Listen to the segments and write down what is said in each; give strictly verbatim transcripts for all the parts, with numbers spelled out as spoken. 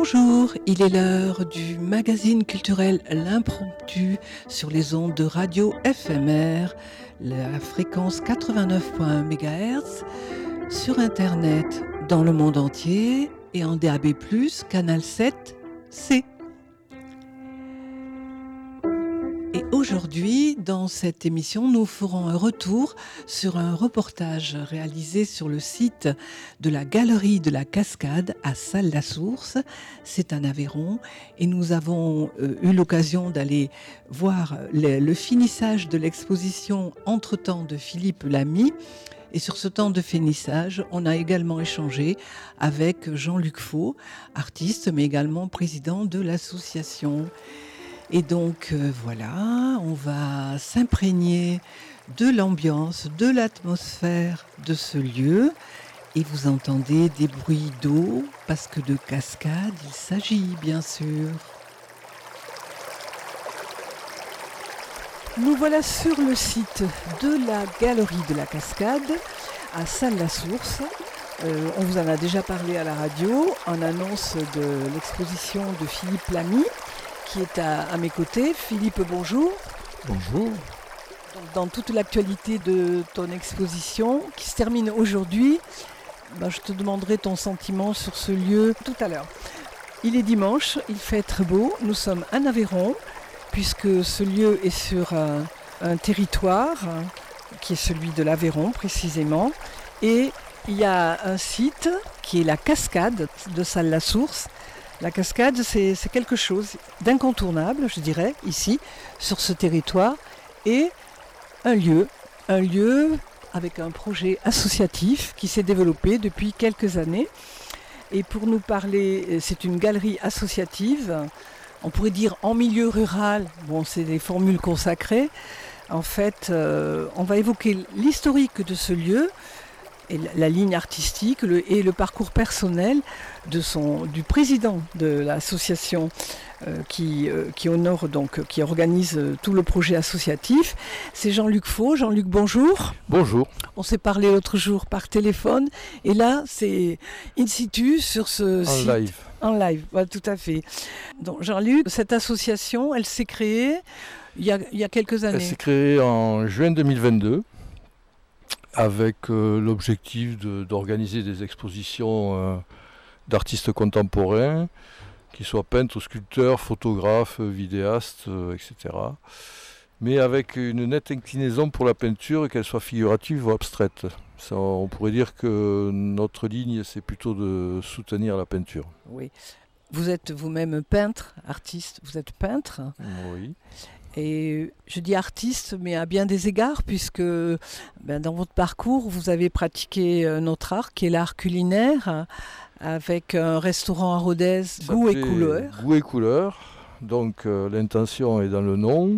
Bonjour, il est l'heure du magazine culturel L'Impromptu sur les ondes de radio F M R, la fréquence quatre-vingt-neuf virgule un mégahertz, sur internet dans le monde entier et en D A B plus, canal sept C. Et aujourd'hui, dans cette émission, nous ferons un retour sur un reportage réalisé sur le site de la Galerie de la Cascade à Salles-la-Source. C'est en Aveyron et nous avons euh, eu l'occasion d'aller voir le, le finissage de l'exposition Entre-temps de Philippe Lamy. Et sur ce temps de finissage, on a également échangé avec Jean-Luc Faux, artiste mais également président de l'association. Et donc euh, voilà, on va s'imprégner de l'ambiance, de l'atmosphère de ce lieu. Et vous entendez des bruits d'eau, parce que de cascade il s'agit bien sûr. Nous voilà sur le site de la Galerie de la Cascade à Salles-la-Source. Euh, on vous en a déjà parlé à la radio en annonce de l'exposition de Philippe Lamy, qui est à, à mes côtés. Philippe, bonjour. Bonjour. Dans toute l'actualité de ton exposition, qui se termine aujourd'hui, ben je te demanderai ton sentiment sur ce lieu tout à l'heure. Il est dimanche, il fait très beau, nous sommes en Aveyron, puisque ce lieu est sur un, un territoire qui est celui de l'Aveyron précisément, et il y a un site qui est la Cascade de Salles-la-Source. La cascade, c'est, c'est quelque chose d'incontournable, je dirais, ici, sur ce territoire, et un lieu, un lieu avec un projet associatif qui s'est développé depuis quelques années. Et pour nous parler, c'est une galerie associative, on pourrait dire en milieu rural, bon, c'est des formules consacrées. En fait, euh, on va évoquer l'historique de ce lieu, et la ligne artistique le, et le parcours personnel de son, du président de l'association euh, qui, euh, qui honore donc, qui organise euh, tout le projet associatif. C'est Jean-Luc Faux. Jean-Luc, bonjour. Bonjour. On s'est parlé l'autre jour par téléphone et là c'est in situ sur ce en site. En live. En live, voilà, tout à fait. Donc Jean-Luc, cette association, elle s'est créée il y a, il y a quelques années. Elle s'est créée en juin deux mille vingt-deux. Avec euh, l'objectif de, d'organiser des expositions euh, d'artistes contemporains, qui soient peintres, sculpteurs, photographes, vidéastes, euh, et cetera. Mais avec une nette inclinaison pour la peinture, qu'elle soit figurative ou abstraite. Ça, on pourrait dire que notre ligne, c'est plutôt de soutenir la peinture. Oui. Vous êtes vous-même peintre, artiste, vous êtes peintre. Oui. Et je dis artiste, mais à bien des égards, puisque ben, dans votre parcours, vous avez pratiqué un autre art, qui est l'art culinaire, avec un restaurant à Rodez, Goût et Couleur. Goût et Couleur, donc euh, l'intention est dans le nom,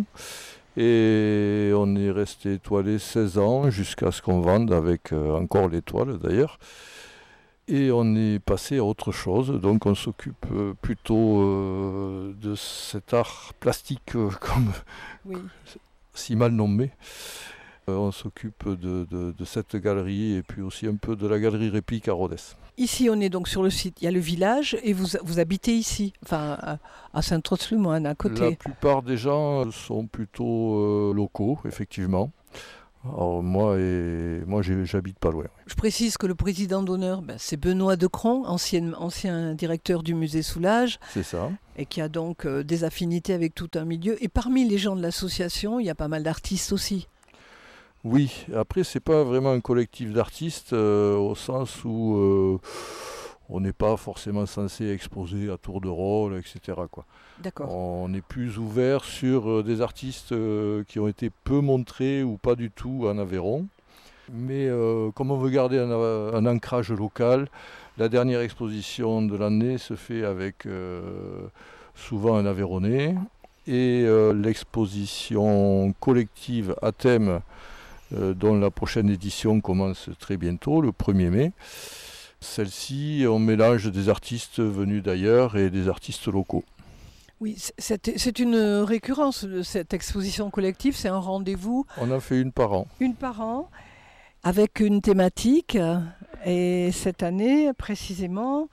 et on est resté étoilé seize ans, jusqu'à ce qu'on vende avec euh, encore l'étoile d'ailleurs. Et on est passé à autre chose, donc on s'occupe euh, plutôt euh, de cet art plastique euh, comme oui. si mal nommé. Euh, on s'occupe de, de, de cette galerie et puis aussi un peu de la galerie réplique à Rodez. Ici, on est donc sur le site, il y a le village et vous, vous habitez ici, enfin à, à Saint-Trost-le-Moine, à côté. La plupart des gens sont plutôt euh, locaux, effectivement. Alors moi, et, moi j'habite pas loin. Je précise que le président d'honneur, ben, c'est Benoît Decron, ancien, ancien directeur du musée Soulages. C'est ça. Et qui a donc euh, des affinités avec tout un milieu. Et parmi les gens de l'association, il y a pas mal d'artistes aussi. Oui, après c'est pas vraiment un collectif d'artistes euh, au sens où euh, on n'est pas forcément censé exposer à tour de rôle, et cetera quoi. D'accord. On est plus ouvert sur euh, des artistes euh, qui ont été peu montrés ou pas du tout en Aveyron. Mais euh, comme on veut garder un, un ancrage local, la dernière exposition de l'année se fait avec euh, souvent un Aveyronnais. Et euh, l'exposition collective à thème, euh, dont la prochaine édition commence très bientôt, le premier mai. Celle-ci, on mélange des artistes venus d'ailleurs et des artistes locaux. Oui, c'est, c'est une récurrence de cette exposition collective, c'est un rendez-vous. On en fait une par an. Une par an, avec une thématique. Et cette année, précisément,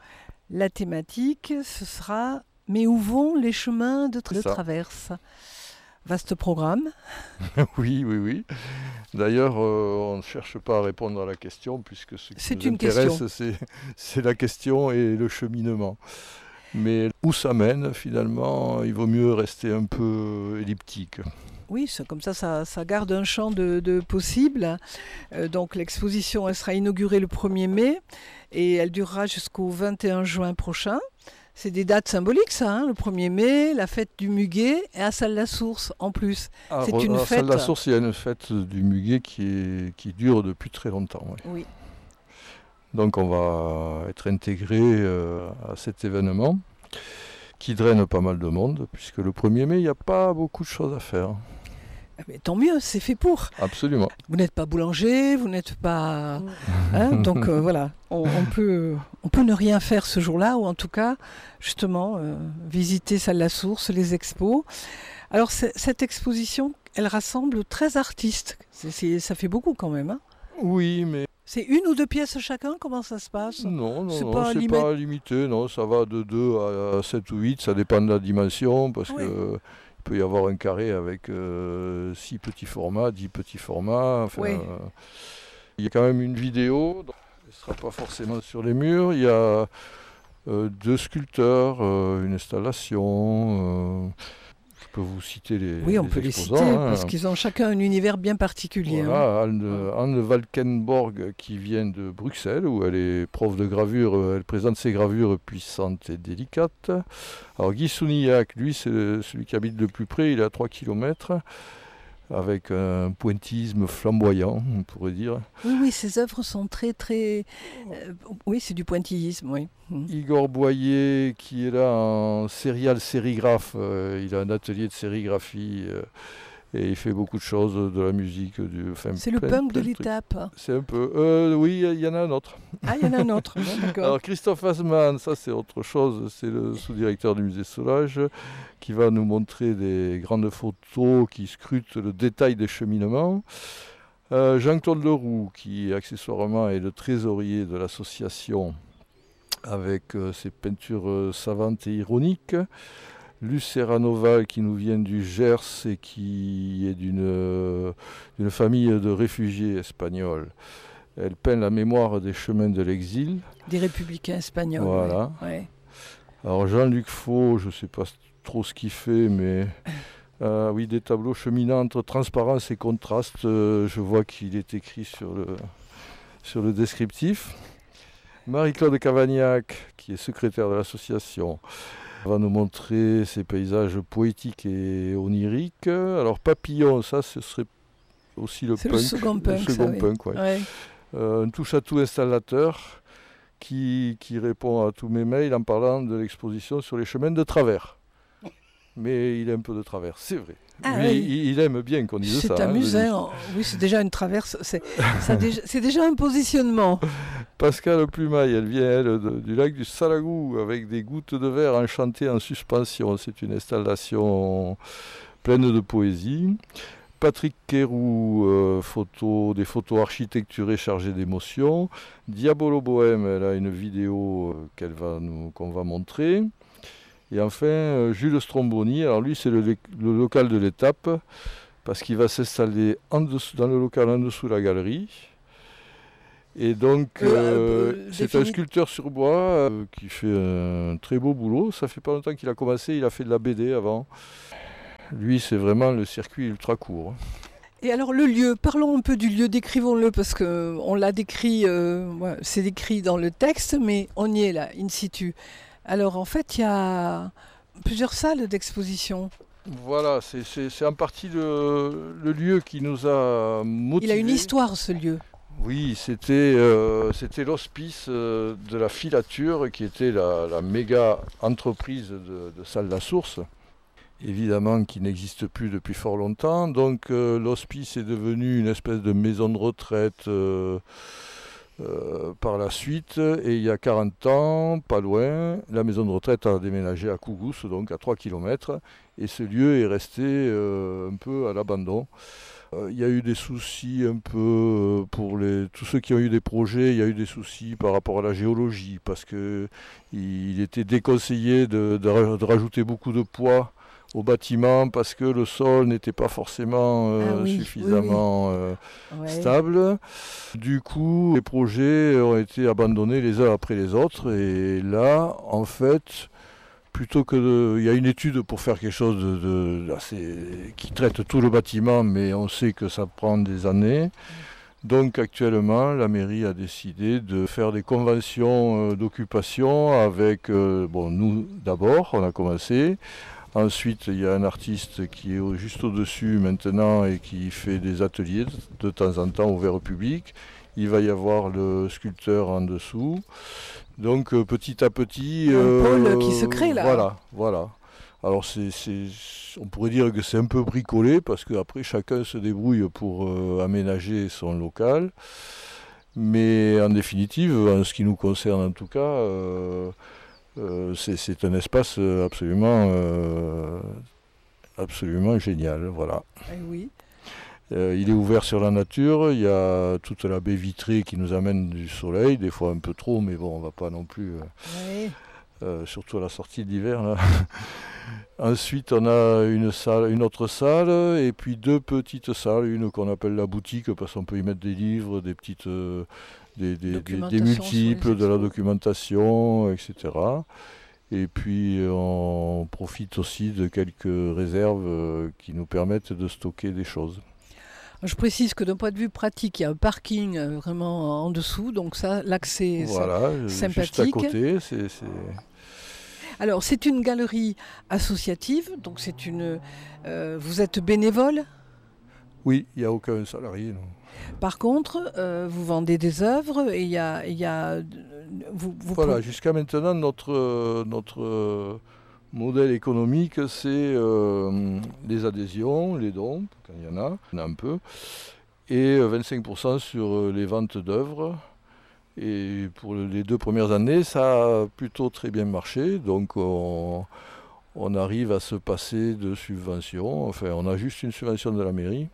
La thématique, ce sera « Mais où vont les chemins de, tra- de C'est ça. traverse ?» Vaste programme. Oui, oui, oui. D'ailleurs, euh, on ne cherche pas à répondre à la question, puisque ce qui C'est nous une intéresse, question. c'est, c'est la question et le cheminement. Mais où ça mène, finalement, il vaut mieux rester un peu elliptique. Oui, c'est comme ça, ça, ça garde un champ de, de possibles. Euh, donc l'exposition, elle sera inaugurée le premier mai et elle durera jusqu'au vingt et un juin prochain. C'est des dates symboliques, ça, hein, le premier mai, la fête du Muguet et à Salle-la-Source en plus. Ah, C'est re- une à fête. Salle-la-Source, il y a une fête du Muguet qui, est, qui dure depuis très longtemps. Ouais. Oui. Donc on va être intégré euh, à cet événement qui draine pas mal de monde, puisque le premier mai, il n'y a pas beaucoup de choses à faire. Mais tant mieux, c'est fait pour. Absolument. Vous n'êtes pas boulanger, vous n'êtes pas... hein, donc euh, voilà, on, on, peut, on peut ne rien faire ce jour-là, ou en tout cas, justement, euh, visiter Salle-la-Source, les expos. Alors c'est- cette exposition, elle rassemble treize artistes. C'est- c'est- ça fait beaucoup quand même. Hein. Oui, mais C'est une ou deux pièces chacun? Comment ça se passe? non, non, C'est non, pas c'est limite. pas limité. Non, ça va de deux à sept ou huit, ça dépend de la dimension, parce Oui. que il peut y avoir un carré avec euh, six petits formats, dix petits formats. Enfin, Oui. euh, il y a quand même une vidéo, donc elle ne sera pas forcément sur les murs. Il y a euh, deux sculpteurs, euh, une installation. euh, je peux vous citer les, Oui, on les peut les exposants. citer, hein. parce qu'ils ont chacun un univers bien particulier. Hein. Voilà, Anne, Anne Valkenborg qui vient de Bruxelles, où elle est prof de gravure, euh, elle présente ses gravures puissantes et délicates. Alors Guy Sounillac, lui c'est celui qui habite le plus près, il est à trois kilomètres, avec un pointillisme flamboyant, on pourrait dire. Oui, oui, ces œuvres sont très, très... euh, oui, c'est du pointillisme, oui. Mm. Igor Boyer qui est là en serial sérigraphe, euh, il a un atelier de sérigraphie. euh, Et il fait beaucoup de choses, de la musique, du. Enfin, C'est le plein- punk de plein trucs. l'étape. C'est un peu. Euh, oui, il y en a un autre. Ah, il y en a un autre. Bon, d'accord. Alors Christophe Asman, ça c'est autre chose, c'est le sous-directeur du musée Solage qui va nous montrer des grandes photos qui scrutent le détail des cheminements. Euh, Jean-Claude Leroux qui accessoirement est le trésorier de l'association avec euh, ses peintures euh, savantes et ironiques. Lucera Noval qui nous vient du Gers et qui est d'une euh, d'une famille de réfugiés espagnols. Elle peint la mémoire des chemins de l'exil. Des républicains espagnols. Voilà. Ouais. Ouais. Alors Jean-Luc Faux, je ne sais pas trop ce qu'il fait, mais euh, oui, des tableaux cheminant entre transparence et contraste. Euh, je vois qu'il est écrit sur le, sur le descriptif. Marie-Claude Cavagnac, qui est secrétaire de l'association, va nous montrer ces paysages poétiques et oniriques. Alors Papillon, ça ce serait aussi le C'est punk. le second punk, le second ça, oui. punk, ouais. Ouais. Euh, un touche-à-tout installateur qui, qui répond à tous mes mails en parlant de l'exposition sur les chemins de travers. Mais il est un peu de travers, c'est vrai. Ah Lui, oui. il, il aime bien qu'on dise ça. C'est hein, amusant. Oui, c'est déjà une traverse. C'est ça déjà, c'est déjà un positionnement. Pascal Plumaille, elle vient elle, de- du lac du Salagou avec des gouttes de verre enchantées en suspension. C'est une installation pleine de poésie. Patrick Kérou, euh, photo, des photos architecturées chargées d'émotions. Diabolo Bohème, elle a une vidéo euh, qu'elle va nous, qu'on va montrer. Et enfin, euh, Jules Stromboni, alors lui c'est le, le local de l'étape, parce qu'il va s'installer en dessous, dans le local en dessous de la galerie. Et donc, Euh, euh, euh, c'est défini- un sculpteur sur bois euh, qui fait un très beau boulot. Ça fait pas longtemps qu'il a commencé, il a fait de la B D avant. Lui, c'est vraiment le circuit ultra court. Et alors le lieu, parlons un peu du lieu, décrivons-le parce que on l'a décrit, euh, ouais, c'est décrit dans le texte, mais on y est là, in situ. Alors en fait, il y a plusieurs salles d'exposition. Voilà, c'est, c'est, c'est en partie le, le lieu qui nous a Il motivés. a une histoire ce lieu. Oui, c'était, euh, c'était l'hospice euh, de la filature qui était la, la méga entreprise de, de Salle-la-Source, évidemment qui n'existe plus depuis fort longtemps. Donc euh, l'hospice est devenu une espèce de maison de retraite euh, euh, par la suite. Et il y a quarante ans, pas loin, la maison de retraite a déménagé à Kougous, donc à trois kilomètres. Et ce lieu est resté euh, un peu à l'abandon. Euh, Il y a eu des soucis un peu euh, pour les, tous ceux qui ont eu des projets, il y a eu des soucis par rapport à la géologie, parce que il était déconseillé de, de ra- de rajouter beaucoup de poids au bâtiment parce que le sol n'était pas forcément euh, Ah oui, suffisamment euh, oui, oui. Ouais. stable. Du coup, les projets ont été abandonnés les uns après les autres. Et là, en fait, plutôt que de... Il y a une étude pour faire quelque chose de, de, assez, qui traite tout le bâtiment, mais on sait que ça prend des années. Donc actuellement, la mairie a décidé de faire des conventions euh, d'occupation avec, euh, bon, nous d'abord, on a commencé. Ensuite, il y a un artiste qui est au- juste au-dessus maintenant et qui fait des ateliers de temps en temps ouverts au public. Il va y avoir le sculpteur en dessous. Donc euh, petit à petit, Il y a un euh, pôle qui se crée, là. Voilà, voilà. Alors c'est, c'est- on pourrait dire que c'est un peu bricolé parce qu'après chacun se débrouille pour euh, aménager son local. Mais en définitive, en ce qui nous concerne en tout cas, euh, euh, c'est, c'est un espace absolument, euh, absolument génial. Voilà. Eh oui. Euh, il est ouvert sur la nature, il y a toute la baie vitrée qui nous amène du soleil, des fois un peu trop, mais bon, on va pas non plus, euh, Ouais. euh, surtout à la sortie de l'hiver là. Ensuite, on a une salle, une autre salle, et puis deux petites salles, une qu'on appelle la boutique parce qu'on peut y mettre des livres, des petites, euh, des, des- des- des Documentation sur les multiples, de la expos. documentation, et cetera. Et puis on profite aussi de quelques réserves euh, qui nous permettent de stocker des choses. Je précise que d'un point de vue pratique, il y a un parking euh, vraiment en dessous, donc ça, l'accès, c'est Voilà, euh, juste à sympathique. côté, c'est, c'est- Alors, c'est une galerie associative, donc c'est une. euh, vous êtes bénévole. Oui, il n'y a aucun salarié. Non. Par contre, euh, vous vendez des œuvres et il y a, il y a- vous, vous Voilà, pouvez- jusqu'à maintenant, notre, euh, notre euh, modèle économique, c'est euh, les adhésions, les dons, quand il y en a, il y en a un peu, et euh, vingt-cinq pour cent sur euh, les ventes d'œuvres. Et pour les deux premières années, ça a plutôt très bien marché, donc on, on arrive à se passer de subventions. Enfin, on a juste une subvention de la mairie.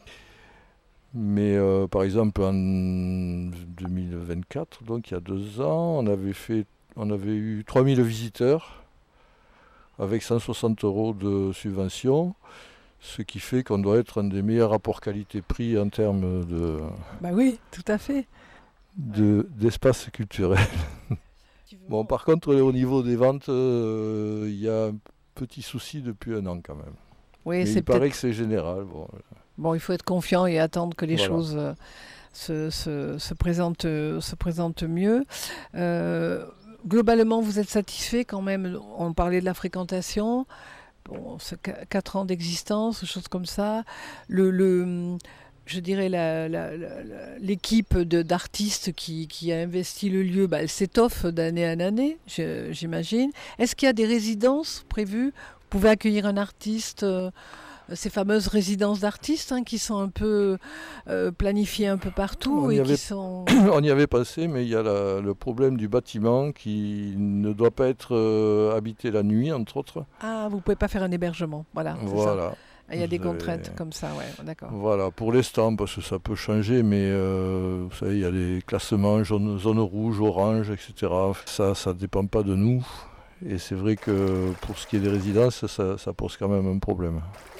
Mais euh, par exemple en deux mille vingt-quatre, donc il y a deux ans, on avait, fait, on avait eu trois mille visiteurs avec cent soixante euros de subvention, ce qui fait qu'on doit être un des meilleurs rapports qualité-prix en termes de, Bah oui, tout à fait. de- d'espace culturel. Bon, par contre, au niveau des ventes, euh, il y a un petit souci depuis un an quand même. Oui, Mais c'est il paraît peut-être. que c'est général. Bon, Bon, il faut être confiant et attendre que les Voilà. choses euh, se, se- se présentent, euh, se présentent mieux. Euh, globalement, vous êtes satisfait quand même. On parlait de la fréquentation. Bon, c'est qu- quatre ans d'existence, choses comme ça. Le, le, je dirais la- la- la- la- l'équipe de- d'artistes qui, qui a investi le lieu, bah, elle s'étoffe d'année en année, je- j'imagine. Est-ce qu'il y a des résidences prévues? Vous pouvez accueillir un artiste, euh, ces fameuses résidences d'artistes hein, qui sont un peu euh, planifiées un peu partout On y et avait- qui sont... on y avait passé, mais il y a la- le problème du bâtiment qui ne doit pas être euh, habité la nuit, entre autres. Ah, vous pouvez pas faire un hébergement, voilà. c'est ça. Voilà. Ah, il y a des J'ai- contraintes comme ça, ouais, d'accord. Voilà, pour l'instant, parce que ça peut changer, mais euh, vous savez, il y a des classements zone, zone rouge, orange, et cetera. Ça, ça ne dépend pas de nous. Et c'est vrai que pour ce qui est des résidences, ça, ça pose quand même un problème.